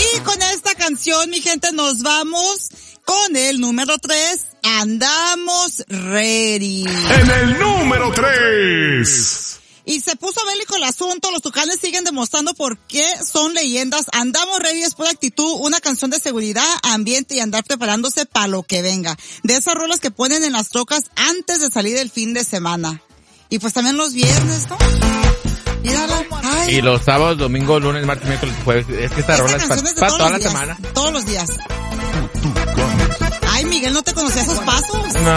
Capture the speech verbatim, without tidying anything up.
Y con esta canción, mi gente, nos vamos con el número tres. Andamos ready. En el número tres. Y se puso bélico el asunto, los Tucanes siguen demostrando por qué son leyendas. Andamos ready es pura actitud, una canción de seguridad, ambiente y andar preparándose para lo que venga. De esas rolas que ponen en las trocas antes de salir el fin de semana. Y pues también los viernes, ¿no? Mírala. Ay. Y los sábados, domingo, lunes, martes, miércoles, jueves. Es que esta, esta rola es para pa toda la días, semana. Todos los días. Ay, Miguel, ¿no te conocía esos pasos? No.